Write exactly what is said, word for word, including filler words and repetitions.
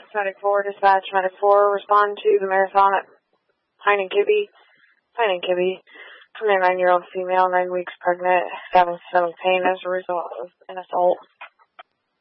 Medic four, dispatch, Medic four, respond to the marathon at Pine and Kibbe. Pine and Kibbe. twenty-nine-year-old female, nine weeks pregnant, having stomach pain as a result of an assault.